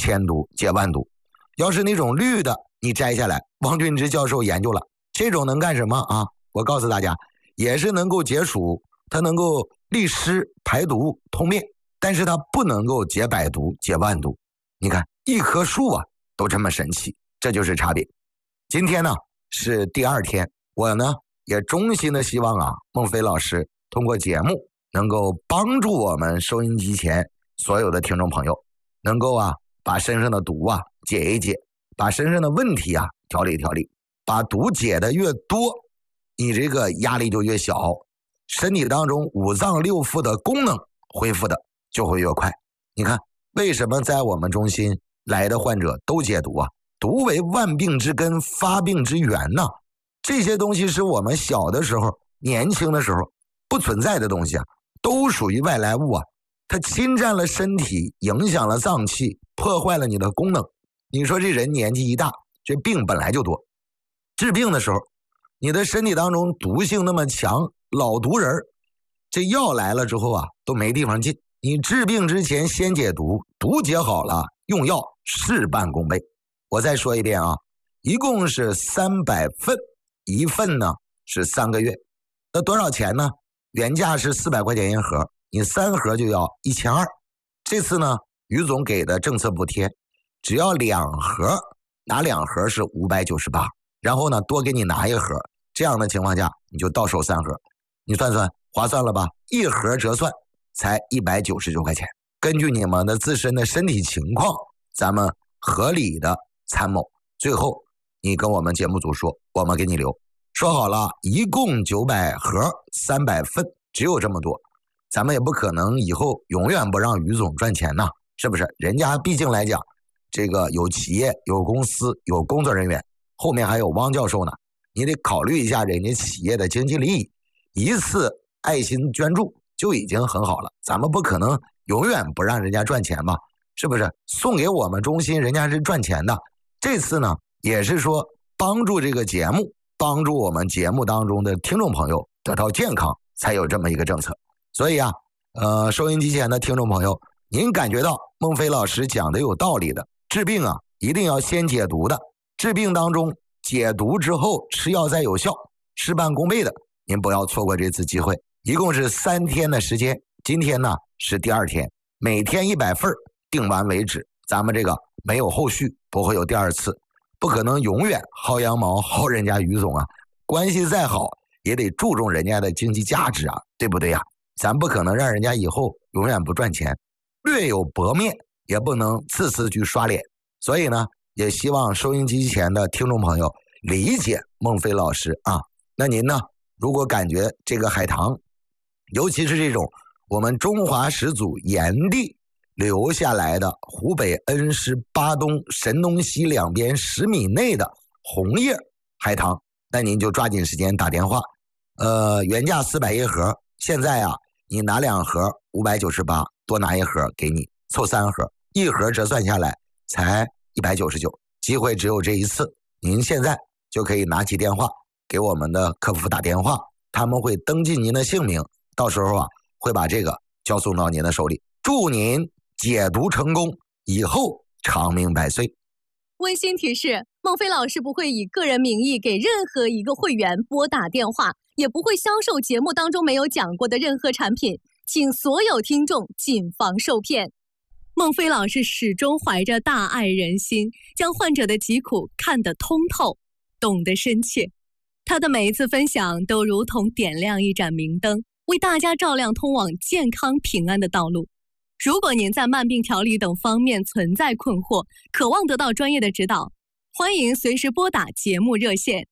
千毒解万毒。要是那种绿的，你摘下来，王俊之教授研究了，这种能干什么啊？我告诉大家，也是能够解暑，它能够利湿排毒通便，但是它不能够解百毒解万毒。你看一棵树啊都这么神奇，这就是差别。今天呢是第2天，我呢也衷心的希望啊，孟非老师通过节目能够帮助我们收音机前所有的听众朋友，能够啊把身上的毒啊解一解，把身上的问题啊调理调理，把毒解的越多，你这个压力就越小，身体当中5脏6腑的功能恢复的就会越快。你看为什么在我们中心来的患者都解毒啊？毒为万病之根，发病之源呐。这些东西是我们小的时候年轻的时候不存在的东西啊，都属于外来物啊，它侵占了身体，影响了脏器，破坏了你的功能。你说这人年纪一大，这病本来就多，治病的时候你的身体当中毒性那么强，老毒人这药来了之后啊都没地方进。你治病之前先解毒，毒解好了用药事半功倍。我再说一遍啊，一共是300份，一份呢是3个月，那多少钱呢？原价是400块钱一盒，你3盒就要1200。这次呢于总给的政策补贴，只要2盒，拿2盒是598，然后呢多给你拿1盒，这样的情况下你就到手3盒，你算算划算了吧？一盒折算才199块钱。根据你们的自身的身体情况，咱们合理的参谋，最后你跟我们节目组说，我们给你留。说好了一共900盒300份，只有这么多，咱们也不可能以后永远不让于总赚钱呐，是不是？人家毕竟来讲，这个有企业有公司有工作人员，后面还有汪教授呢，你得考虑一下人家企业的经济利益，一次爱心捐助就已经很好了，咱们不可能永远不让人家赚钱吧，是不是？送给我们中心人家是赚钱的，这次呢也是说帮助这个节目，帮助我们节目当中的听众朋友得到健康，才有这么一个政策。所以啊收音机前的听众朋友，您感觉到孟非老师讲的有道理的，治病啊一定要先解毒的，治病当中解毒之后吃药再有效，事半功倍的，您不要错过这次机会。一共是3天的时间，今天呢是第2天，每天100份，定完为止，咱们这个没有后续，不会有第2次，不可能永远薅羊毛薅人家于总啊，关系再好也得注重人家的经济价值啊，对不对呀？咱不可能让人家以后永远不赚钱，略有薄面也不能次次去刷脸。所以呢也希望收音机前的听众朋友理解孟非老师啊。那您呢如果感觉这个海棠，尤其是这种我们中华始祖炎帝留下来的湖北恩施巴东神农溪两边10米内的红叶海棠，那您就抓紧时间打电话。原价400一盒，现在啊你拿2盒598，多拿1盒给你凑3盒，一盒折算下来才199，机会只有这一次，您现在就可以拿起电话给我们的客服打电话，他们会登记您的姓名，到时候啊会把这个交送到您的手里。祝您解毒成功，以后长命百岁。 温馨提示，孟非老师不会以个人名义给任何一个会员拨打电话，也不会销售节目当中没有讲过的任何产品，请所有听众谨防受骗。孟非老师始终怀着大爱人心，将患者的疾苦看得通透，懂得深切。他的每一次分享都如同点亮一盏明灯，为大家照亮通往健康平安的道路。如果您在慢病调理等方面存在困惑，渴望得到专业的指导，欢迎随时拨打节目热线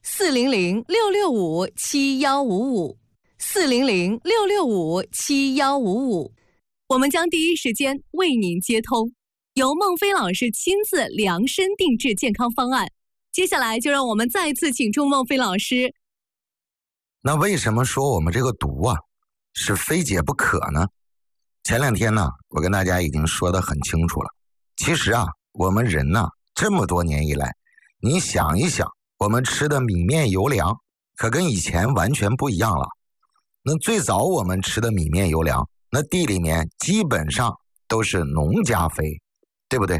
400-665-7155 400-665-7155，我们将第一时间为您接通，由孟非老师亲自量身定制健康方案。接下来就让我们再次请出孟非老师。 那为什么说我们这个毒啊是非解不可呢？前2天呢我跟大家已经说得很清楚了。其实啊我们人呢这么多年以来，你想一想，我们吃的米面油粮可跟以前完全不一样了。那最早我们吃的米面油粮，那地里面基本上都是农家肥，对不对？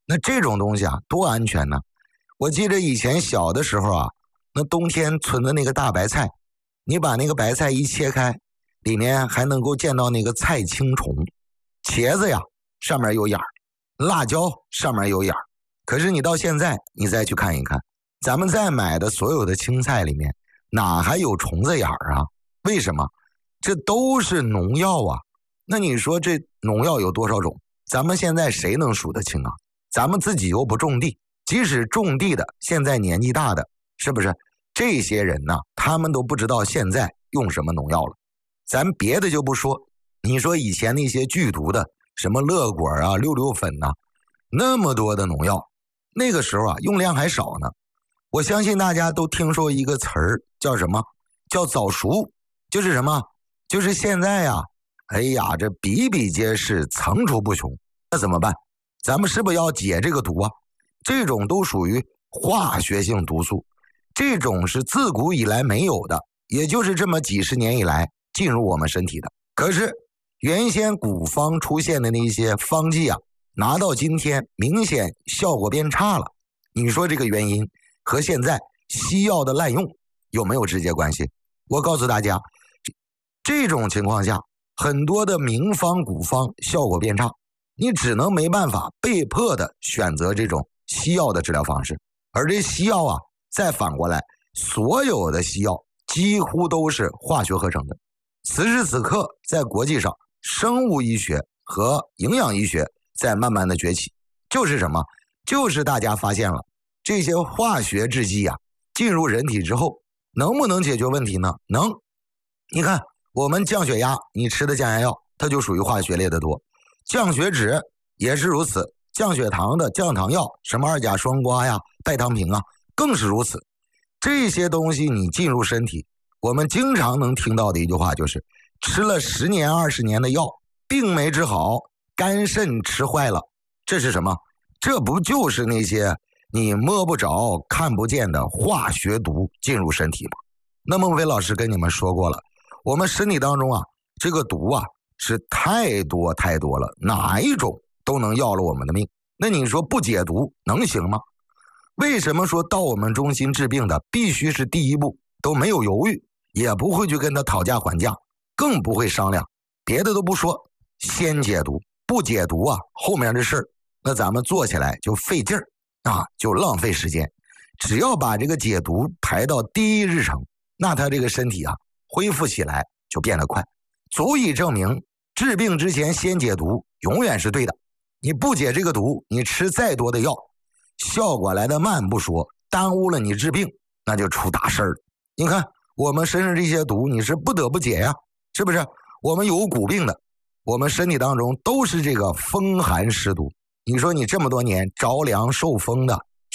那这种东西啊，多安全呢？我记得以前小的时候啊，那冬天存的那个大白菜，你把那个白菜一切开，里面还能够见到那个菜青虫。茄子呀，上面有眼儿；辣椒上面有眼儿。可是你到现在，你再去看一看，咱们在买的所有的青菜里面，哪还有虫子眼儿啊？为什么？这都是农药啊！那你说这农药有多少种？咱们现在谁能数得清啊？咱们自己又不种地，即使种地的，现在年纪大的，是不是？这些人呢，他们都不知道现在用什么农药了。咱别的就不说，你说以前那些剧毒的，什么乐果啊、六六粉呐，那么多的农药，那个时候啊，用量还少呢。我相信大家都听说一个词儿，叫什么？叫早熟，就是什么？就是现在呀，哎呀，这比比皆是，层出不穷。那怎么办？咱们是不是要解这个毒啊？这种都属于化学性毒素，这种是自古以来没有的，也就是这么几十年以来进入我们身体的。可是原先古方出现的那些方剂啊，拿到今天明显效果变差了。你说这个原因和现在西药的滥用有没有直接关系？我告诉大家，这种情况下，很多的名方古方效果变差，你只能没办法被迫的选择这种西药的治疗方式。而这西药啊，再反过来，所有的西药几乎都是化学合成的。此时此刻，在国际上，生物医学和营养医学在慢慢的崛起。就是什么？就是大家发现了这些化学制剂啊，进入人体之后，能不能解决问题呢？能。你看，我们降血压，你吃的降压药，它就属于化学类的多。降血脂也是如此，降血糖的降糖药，什么2甲双胍呀、代糖平啊，更是如此。这些东西你进入身体，我们经常能听到的一句话就是，吃了10年、20年的药，病没治好，肝肾吃坏了。这是什么？这不就是那些你摸不着、看不见的化学毒进入身体吗？那孟非老师跟你们说过了，我们身体当中啊，这个毒啊是太多太多了，哪一种都能要了我们的命。那你说不解毒能行吗？为什么说到我们中心治病的必须是第一步都没有犹豫，也不会去跟他讨价还价，更不会商量，别的都不说，先解毒。不解毒啊，后面的事儿那咱们做起来就费劲儿啊，就浪费时间。只要把这个解毒排到第一日程，那他这个身体啊恢复起来就变得快，足以证明治病之前先解毒永远是对的。你不解这个毒，你吃再多的药，效果来得慢不说，耽误了你治病，那就出大事了。你看我们身上这些毒，你是不得不解呀，是不是？我们有骨病的，我们身体当中都是这个风寒湿毒。你说你这么多年着凉受风的，